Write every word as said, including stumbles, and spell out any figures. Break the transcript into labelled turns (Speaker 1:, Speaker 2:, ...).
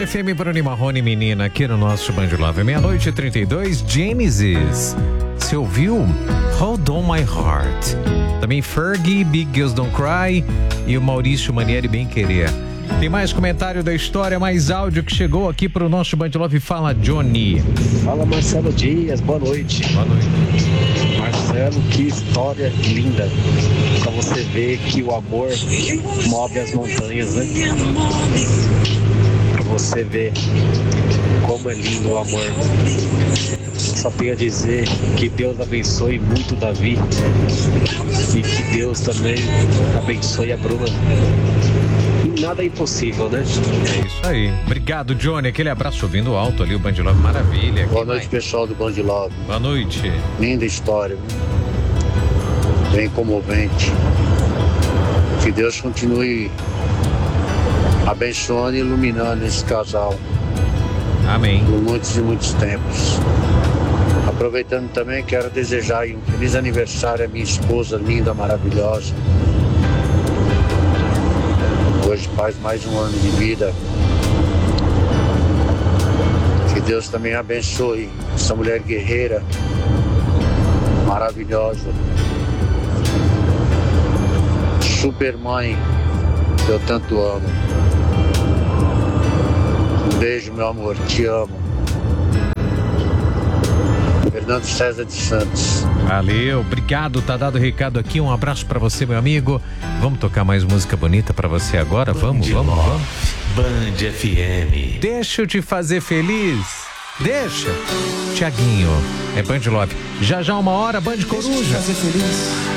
Speaker 1: F M, Bruno e Marrone, menina, aqui no nosso Band Love. Meia-noite e trinta e dois, Genesis. Você ouviu? Hold On My Heart. Também Fergie, Big Girls Don't Cry e o Maurício Manieri, Bem Querer. Tem mais comentário da história, mais áudio que chegou aqui pro nosso Band Love. Fala, Johnny.
Speaker 2: Fala, Marcelo Dias, boa noite.
Speaker 1: Boa noite.
Speaker 2: Marcelo, que história linda. Pra você ver que o amor move as montanhas, né? Pra você ver como é lindo o amor. Só tenho a dizer que Deus abençoe muito Davi e que Deus também abençoe a Bruna. Nada é impossível, né?
Speaker 1: É isso aí. Obrigado, Johnny. Aquele abraço ouvindo alto ali, o Band Love, maravilha.
Speaker 3: Boa noite, pessoal do Band Love.
Speaker 1: Boa noite.
Speaker 3: Linda história, bem comovente. Que Deus continue abençoando e iluminando esse casal.
Speaker 1: Amém.
Speaker 3: Por muitos e muitos tempos. Aproveitando também, quero desejar um feliz aniversário à minha esposa linda, maravilhosa. Hoje faz mais um ano de vida. Que Deus também abençoe essa mulher guerreira, maravilhosa, super mãe que eu tanto amo. Um beijo, meu amor, te amo. Fernando César de Santos.
Speaker 1: Valeu, obrigado, tá dado o recado aqui, um abraço pra você, meu amigo. Vamos tocar mais música bonita pra você agora? Vamos,
Speaker 4: Band
Speaker 1: vamos,
Speaker 4: Love,
Speaker 1: vamos.
Speaker 4: Band F M.
Speaker 1: Deixa eu te fazer feliz. Deixa. Tiaguinho, é Band Love. Já já uma hora, Band Coruja.
Speaker 4: Deixa eu te fazer feliz.